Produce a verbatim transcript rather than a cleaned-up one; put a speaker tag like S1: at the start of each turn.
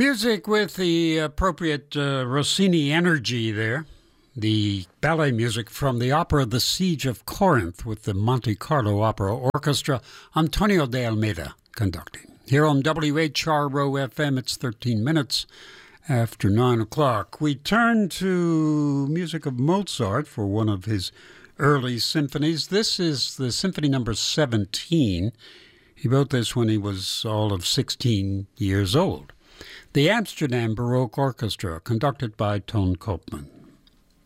S1: Music with the appropriate uh, Rossini energy there. The ballet music from the opera The Siege of Corinth with the Monte Carlo Opera Orchestra, Antonio de Almeida conducting. Here on W H R O F M, it's thirteen minutes after nine o'clock. We turn to music of Mozart for one of his early symphonies. This is the Symphony Number seventeen. He wrote this when he was all of sixteen years old. The Amsterdam Baroque Orchestra, conducted by Ton Koopman.